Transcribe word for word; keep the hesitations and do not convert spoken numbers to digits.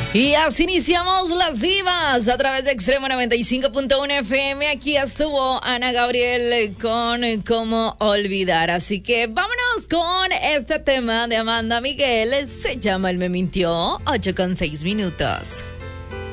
Y así iniciamos las divas a través de Extremo noventa y cinco punto uno F M. Aquí estuvo Ana Gabriel con Cómo Olvidar. Así que vámonos con este tema de Amanda Miguel. Se llama El Me Mintió, ocho con seis minutos.